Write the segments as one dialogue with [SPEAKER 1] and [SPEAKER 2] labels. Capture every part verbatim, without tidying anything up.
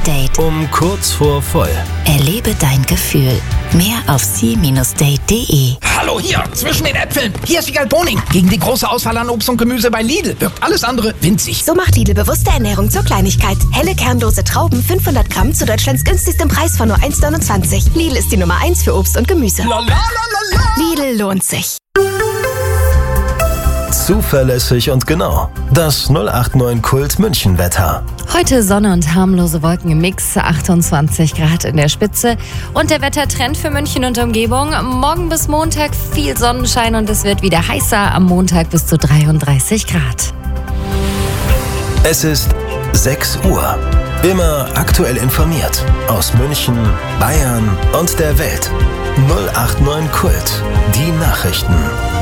[SPEAKER 1] C-Date.
[SPEAKER 2] Um kurz vor voll.
[SPEAKER 1] Erlebe dein Gefühl. Mehr auf c Bindestrich date punkt de.
[SPEAKER 3] Hallo hier, zwischen den Äpfeln. Hier ist Wiegald Boning. Gegen die große Auswahl an Obst und Gemüse bei Lidl wirkt alles andere winzig.
[SPEAKER 4] So macht Lidl bewusste Ernährung zur Kleinigkeit. Helle kernlose Trauben, fünfhundert Gramm zu Deutschlands günstigstem Preis von nur eins Komma neunundzwanzig. Lidl ist die Nummer eins für Obst und Gemüse.
[SPEAKER 3] La, la, la, la, la.
[SPEAKER 4] Lidl lohnt sich.
[SPEAKER 2] Zuverlässig und genau. Das null acht neun Kult München Wetter.
[SPEAKER 5] Heute Sonne und harmlose Wolken im Mix, achtundzwanzig Grad in der Spitze. Und der Wettertrend für München und Umgebung. Morgen bis Montag viel Sonnenschein und es wird wieder heißer. Am Montag bis zu dreiunddreißig Grad.
[SPEAKER 2] Es ist sechs Uhr. Immer aktuell informiert. Aus München, Bayern und der Welt. null acht neun Kult. Die Nachrichten.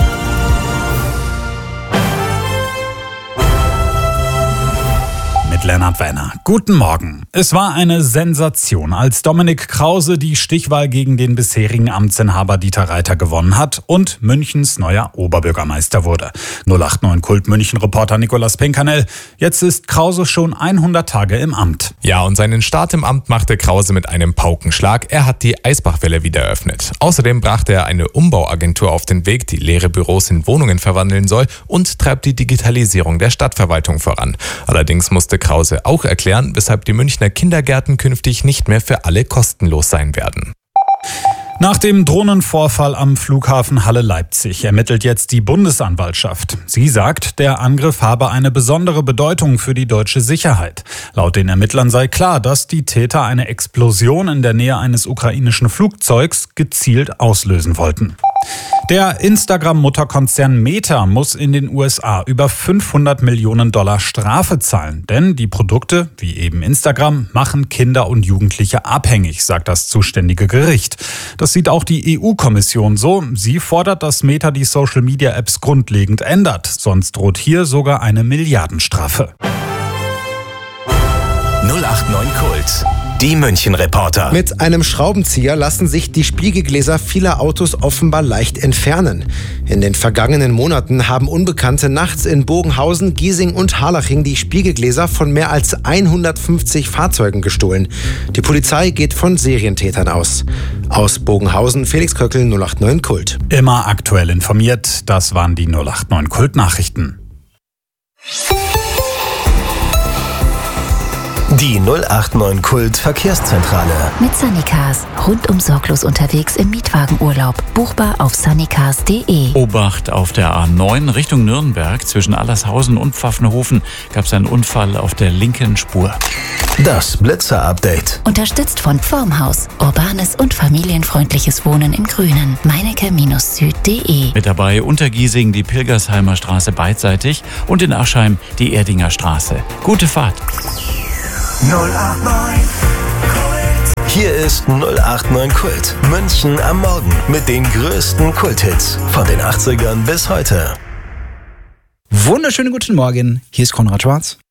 [SPEAKER 6] Lennart Werner. Guten Morgen. Es war eine Sensation, als Dominik Krause die Stichwahl gegen den bisherigen Amtsinhaber Dieter Reiter gewonnen hat und Münchens neuer Oberbürgermeister wurde. null acht neun Kult München-Reporter Nicolas Pinkanel. Jetzt ist Krause schon hundert Tage im Amt.
[SPEAKER 7] Ja, und seinen Start im Amt machte Krause mit einem Paukenschlag. Er hat die Eisbachwelle wieder eröffnet. Außerdem brachte er eine Umbauagentur auf den Weg, die leere Büros in Wohnungen verwandeln soll und treibt die Digitalisierung der Stadtverwaltung voran. Allerdings musste Krause auch erklären, weshalb die Münchner Kindergärten künftig nicht mehr für alle kostenlos sein werden.
[SPEAKER 6] Nach dem Drohnenvorfall am Flughafen Halle-Leipzig ermittelt jetzt die Bundesanwaltschaft. Sie sagt, der Angriff habe eine besondere Bedeutung für die deutsche Sicherheit. Laut den Ermittlern sei klar, dass die Täter eine Explosion in der Nähe eines ukrainischen Flugzeugs gezielt auslösen wollten. Der Instagram-Mutterkonzern Meta muss in den U S A über fünfhundert Millionen Dollar Strafe zahlen. Denn die Produkte, wie eben Instagram, machen Kinder und Jugendliche abhängig, sagt das zuständige Gericht. Das sieht auch die E U-Kommission so. Sie fordert, dass Meta die Social-Media-Apps grundlegend ändert. Sonst droht hier sogar eine Milliardenstrafe.
[SPEAKER 2] null acht neun Kult. Die München-Reporter.
[SPEAKER 8] Mit einem Schraubenzieher lassen sich die Spiegelgläser vieler Autos offenbar leicht entfernen. In den vergangenen Monaten haben Unbekannte nachts in Bogenhausen, Giesing und Harlaching die Spiegelgläser von mehr als hundertfünfzig Fahrzeugen gestohlen. Die Polizei geht von Serientätern aus. Aus Bogenhausen, Felix Köckel, null acht neun Kult.
[SPEAKER 6] Immer aktuell informiert, das waren die null acht neun Kult-Nachrichten.
[SPEAKER 2] Die null acht neun Kult Verkehrszentrale.
[SPEAKER 1] Mit Sunnycars. Rundum sorglos unterwegs im Mietwagenurlaub. Buchbar auf sunnycars punkt de.
[SPEAKER 9] Obacht auf der A neun Richtung Nürnberg. Zwischen Allershausen und Pfaffenhofen gab es einen Unfall auf der linken Spur.
[SPEAKER 2] Das Blitzer-Update.
[SPEAKER 1] Unterstützt von Formhaus. Urbanes und familienfreundliches Wohnen im Grünen. meinecke Süd punkt de.
[SPEAKER 9] Mit dabei Untergiesing die Pilgersheimer Straße beidseitig und in Aschheim die Erdinger Straße. Gute Fahrt.
[SPEAKER 2] null acht neun Kult. Hier ist null acht neun Kult. München am Morgen mit den größten Kulthits von den achtzigern bis heute.
[SPEAKER 10] Wunderschönen guten Morgen, hier ist Konrad Schwarz.